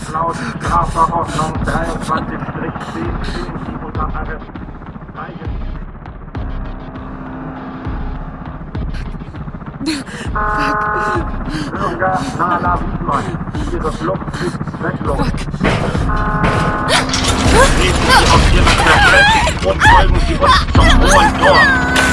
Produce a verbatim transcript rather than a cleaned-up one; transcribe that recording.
laut Strafverordnung dreiundzwanzig zehn stehen Sie unter Arrest. Eigen Bürger Nala Wiedmann, Ihre Flucht ist zwecklos. Treten Sie auf Ihre Kräfte und folgen Sie uns zum Hohen Tor.